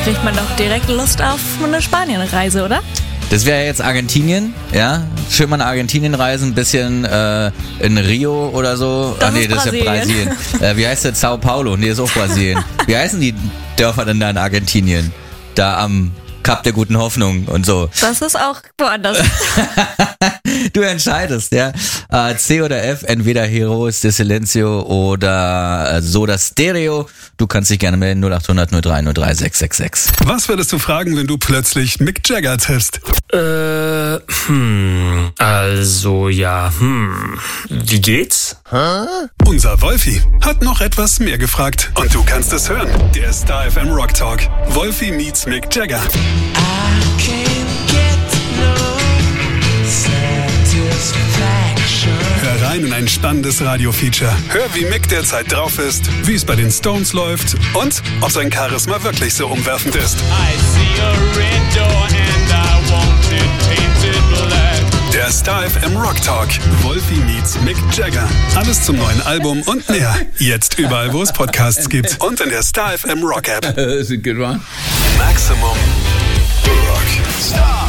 kriegt man doch direkt Lust auf eine Spanienreise, oder? Das wäre jetzt Argentinien, ja? Schön mal nach Argentinien reisen, ein bisschen in Rio oder so. Das ist ja Brasilien. Wie heißt das? Sao Paulo? Nee, ist auch Brasilien. Wie heißen die Dörfer denn da in Argentinien? Da am Kap der guten Hoffnung und so. Das ist auch woanders. Du entscheidest, ja. C oder F, entweder Heroes de Silencio oder Soda Stereo. Du kannst dich gerne melden, 0800 03 03 666. Was würdest du fragen, wenn du plötzlich Mick Jagger triffst? Wie geht's? Unser Wolfi hat noch etwas mehr gefragt. Und du kannst es hören. Der Star FM Rock Talk. Wolfi meets Mick Jagger. Hör rein in ein spannendes Radio-Feature. Hör, wie Mick derzeit drauf ist, wie es bei den Stones läuft und ob sein Charisma wirklich so umwerfend ist. Der Star FM Rock Talk. Wolfi meets Mick Jagger. Alles zum neuen Album und mehr. Jetzt überall, wo es Podcasts gibt. Und in der Star FM Rock App. That's a good one. Maximum Rock Star.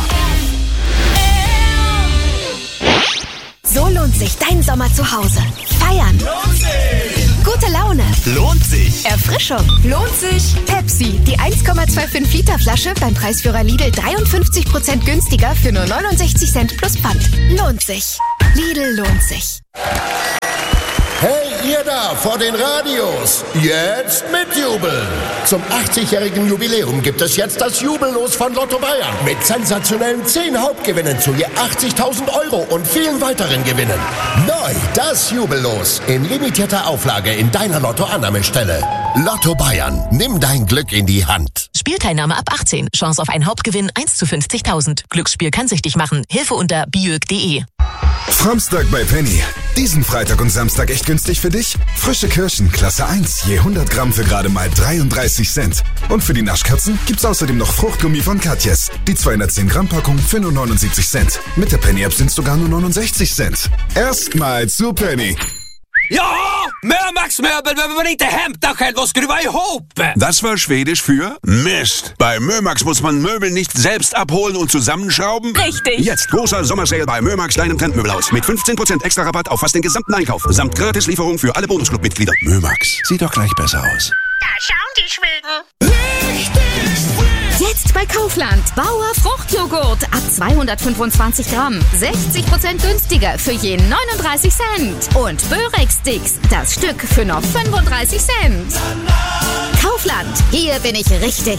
So lohnt sich dein Sommer zu Hause. Feiern. Lohnt sich. Gute Laune. Lohnt sich. Erfrischung. Lohnt sich. Pepsi, die 1,25 Liter Flasche beim Preisführer Lidl 53% günstiger für nur 69 Cent plus Pfand. Lohnt sich. Lidl lohnt sich. Hey, ihr da vor den Radios, jetzt mitjubeln! Zum 80-jährigen Jubiläum gibt es jetzt das Jubellos von Lotto Bayern. Mit sensationellen 10 Hauptgewinnen zu je 80.000 € und vielen weiteren Gewinnen. Neu das Jubellos in limitierter Auflage in deiner Lotto-Annahmestelle. Lotto Bayern, nimm dein Glück in die Hand. Spielteilnahme ab 18. Chance auf einen Hauptgewinn 1 zu 50.000. Glücksspiel kann süchtig machen. Hilfe unter biög.de. Samstag bei Penny. Diesen Freitag und Samstag echt günstig für dich? Frische Kirschen, Klasse 1, je 100 Gramm für gerade mal 33 Cent. Und für die Naschkatzen gibt's außerdem noch Fruchtgummi von Katjes. Die 210 Gramm Packung für nur 79 Cent. Mit der Penny-App sind's sogar nur 69 Cent. Erstmal zu Penny. Ja, Mömax-Möbel behöver man inte hämta själv och skruva ihop. Das war Schwedisch für Mist. Bei Mömax muss man Möbel nicht selbst abholen und zusammenschrauben. Richtig. Jetzt großer Sommersale bei Mömax kleinem Trendmöbelhaus mit 15% extra Rabatt auf fast den gesamten Einkauf. Samt Gratislieferung für alle Bonusclub-Mitglieder. Mömax, sieht doch gleich besser aus. Da schauen die Schweden. Jetzt bei Kaufland. Bauer Fruchtjoghurt ab 225 Gramm. 60% günstiger für je 39 Cent. Und Börek-Sticks, das Stück für nur 35 Cent. Kaufland, hier bin ich richtig.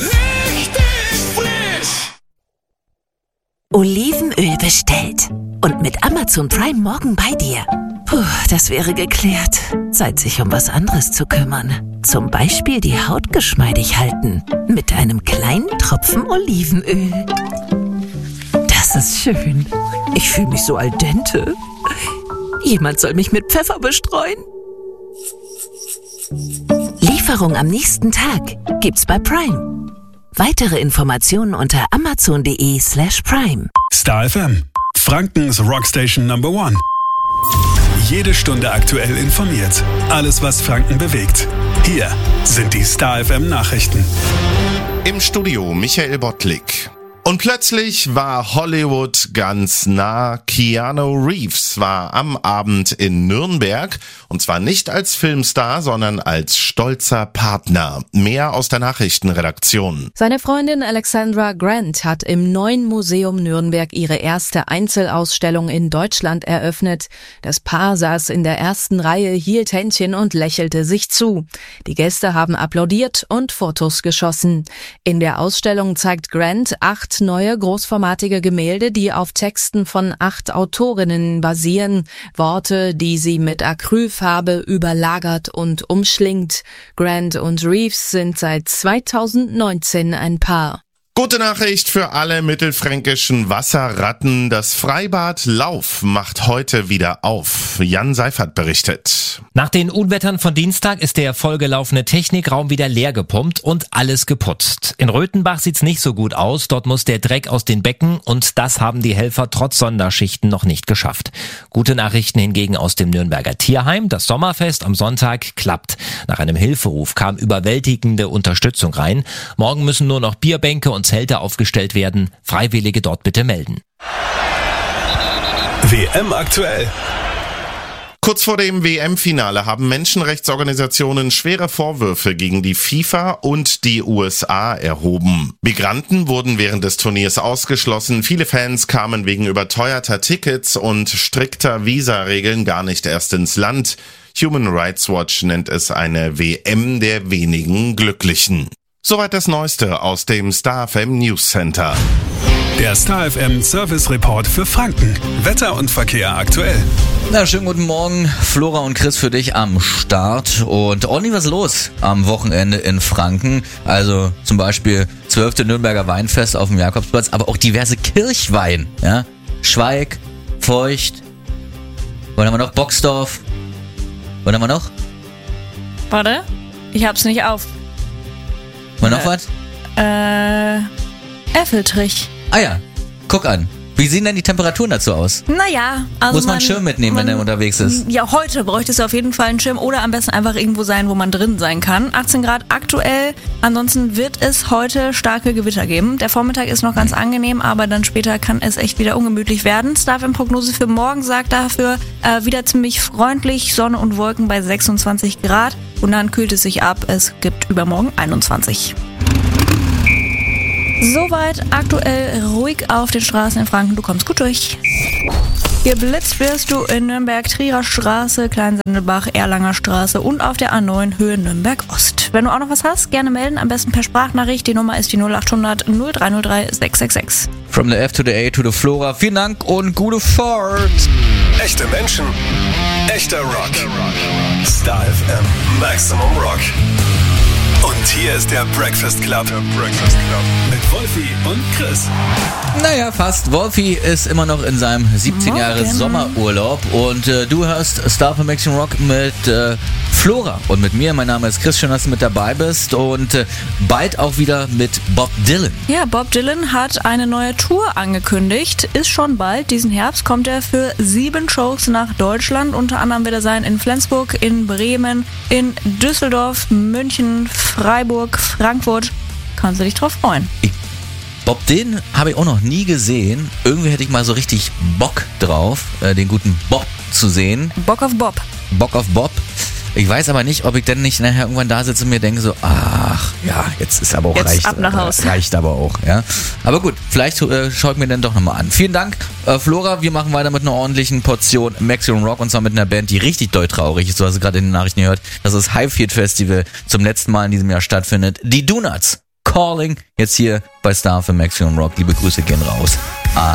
Olivenöl bestellt. Und mit Amazon Prime morgen bei dir. Puh, das wäre geklärt. Zeit, sich um was anderes zu kümmern. Zum Beispiel die Haut geschmeidig halten. Mit einem kleinen Tropfen Olivenöl. Das ist schön. Ich fühle mich so al dente. Jemand soll mich mit Pfeffer bestreuen. Lieferung am nächsten Tag gibt's bei Prime. Weitere Informationen unter amazon.de/prime. Star FM, Frankens Rockstation Number 1. Jede Stunde aktuell informiert. Alles, was Franken bewegt. Hier sind die Star FM Nachrichten. Im Studio Michael Bottlik. Und plötzlich war Hollywood ganz nah. Keanu Reeves war am Abend in Nürnberg. Und zwar nicht als Filmstar, sondern als stolzer Partner. Mehr aus der Nachrichtenredaktion. Seine Freundin Alexandra Grant hat im Neuen Museum Nürnberg ihre erste Einzelausstellung in Deutschland eröffnet. Das Paar saß in der ersten Reihe, hielt Händchen und lächelte sich zu. Die Gäste haben applaudiert und Fotos geschossen. In der Ausstellung zeigt Grant 8 neue großformatige Gemälde, die auf Texten von 8 Autorinnen basieren. Worte, die sie mit Acrylfarbe überlagert und umschlingt. Grant und Reeves sind seit 2019 ein Paar. Gute Nachricht für alle mittelfränkischen Wasserratten. Das Freibad Lauf macht heute wieder auf. Jan Seifert berichtet. Nach den Unwettern von Dienstag ist der vollgelaufene Technikraum wieder leer gepumpt und alles geputzt. In Röthenbach sieht's nicht so gut aus. Dort muss der Dreck aus den Becken und das haben die Helfer trotz Sonderschichten noch nicht geschafft. Gute Nachrichten hingegen aus dem Nürnberger Tierheim. Das Sommerfest am Sonntag klappt. Nach einem Hilferuf kam überwältigende Unterstützung rein. Morgen müssen nur noch Bierbänke und Zelte aufgestellt werden. Freiwillige dort bitte melden. WM aktuell. Kurz vor dem WM-Finale haben Menschenrechtsorganisationen schwere Vorwürfe gegen die FIFA und die USA erhoben. Migranten wurden während des Turniers ausgeschlossen. Viele Fans kamen wegen überteuerter Tickets und strikter Visaregeln gar nicht erst ins Land. Human Rights Watch nennt es eine WM der wenigen Glücklichen. Soweit das Neueste aus dem Star FM News Center. Der Star FM Service Report für Franken. Wetter und Verkehr aktuell. Na, schönen guten Morgen. Flora und Chris für dich am Start. Und ordentlich was los am Wochenende in Franken. Also zum Beispiel 12. Nürnberger Weinfest auf dem Jakobsplatz, aber auch diverse Kirchwein. Ja? Schweig, Feucht. Was haben wir noch? Boxdorf. Was haben wir noch? Warte, ich hab's nicht auf. Mal noch was? Effeltrich. Ah ja, guck an. Wie sehen denn die Temperaturen dazu aus? Naja, also muss man einen Schirm mitnehmen, wenn er unterwegs ist? Ja, heute bräuchte es auf jeden Fall einen Schirm oder am besten einfach irgendwo sein, wo man drin sein kann. 18 Grad aktuell, ansonsten wird es heute starke Gewitter geben. Der Vormittag ist noch ganz angenehm, aber dann später kann es echt wieder ungemütlich werden. Star FM Prognose für morgen sagt dafür wieder ziemlich freundlich, Sonne und Wolken bei 26 Grad und dann kühlt es sich ab. Es gibt übermorgen 21. Soweit aktuell ruhig auf den Straßen in Franken. Du kommst gut durch. Geblitzt wirst du in Nürnberg, Trierer Straße, Kleinsendelbach, Erlanger Straße und auf der A9 Höhe Nürnberg Ost. Wenn du auch noch was hast, gerne melden. Am besten per Sprachnachricht. Die Nummer ist die 0800 0303 666. From the F to the A to the Flora. Vielen Dank und gute Fahrt. Echte Menschen, echter Rock. Star FM Maximum Rock. Und hier ist der Breakfast Club. Mit Wolfi und Chris. Naja, fast. Wolfi ist immer noch in seinem 17 Jahre Sommerurlaub und du hörst Star FM Maximum Rock mit Flora und mit mir. Mein Name ist Chris, schön, dass du mit dabei bist und bald auch wieder mit Bob Dylan. Ja, Bob Dylan hat eine neue Tour angekündigt. Ist schon bald. Diesen Herbst kommt er für 7 Shows nach Deutschland. Unter anderem wird er sein in Flensburg, in Bremen, in Düsseldorf, München, Freiburg, Frankfurt. Kannst du dich drauf freuen. Bob Dylan habe ich auch noch nie gesehen. Irgendwie hätte ich mal so richtig Bock drauf, den guten Bob zu sehen. Bock auf Bob. Bock auf Bob. Ich weiß aber nicht, ob ich dann nicht nachher irgendwann da sitze und mir denke so, ach, ja, jetzt ist aber auch jetzt reicht. Ab nach Haus. Reicht aber auch, ja. Aber gut, vielleicht schaue ich mir dann doch nochmal an. Vielen Dank, Flora. Wir machen weiter mit einer ordentlichen Portion Maximum Rock und zwar mit einer Band, die richtig doll traurig ist. Du hast es gerade in den Nachrichten gehört, dass das Highfield Festival zum letzten Mal in diesem Jahr stattfindet. Die Donuts Calling, jetzt hier bei Star für Maximum Rock. Liebe Grüße gehen raus.